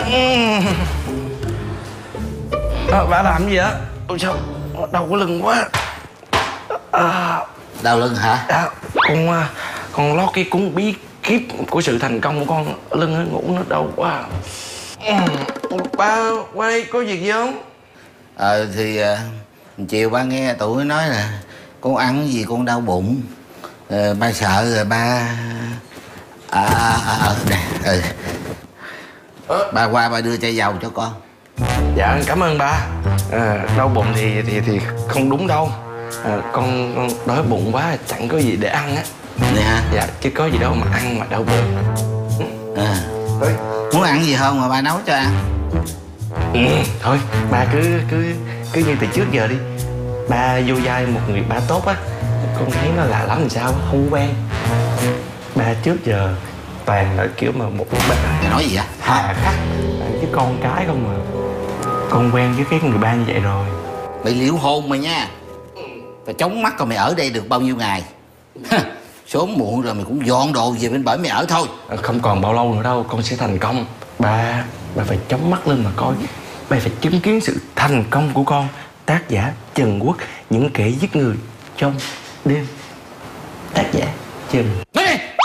Bà làm gì vậy? Ôi sao đau cái lưng quá. Đau lưng hả? Con lót cái cuốn bí kíp của sự thành công của con, lưng nó ngủ nó đau quá. Ba qua đây có việc gì không? Thì chiều ba nghe tụi nó nói là con ăn gì con đau bụng. Ba sợ rồi ba nè. Ba qua ba đưa chai dầu cho con. Dạ cảm ơn ba. Đau bụng thì không đúng đâu. Con đói bụng quá chẳng có gì để ăn á. Nè hả? Dạ chứ có gì đâu mà ăn mà đau bụng. Muốn ăn gì không mà ba nấu cho ăn. Thôi ba cứ như từ trước giờ đi. Ba vô vai một người ba tốt á, con thấy nó lạ lắm làm sao không quen. Ba trước giờ toàn là kiểu mà một ba Mày nói gì vậy? hà khắc chứ con cái không mà. Con quen với cái người ba như vậy rồi. Mày liễu hôn mày nha. Tao chống mắt rồi mày ở đây được bao nhiêu ngày. Sớm muộn rồi mày cũng dọn đồ về bên bển mày ở thôi. Không còn bao lâu nữa đâu con sẽ thành công. Ba phải chống mắt lên mà coi. Ba phải chứng kiến sự thành công của con. Tác giả Trần Quốc, Những Kẻ Giết Người Trong Đêm. Tác giả Trần. Nói đi.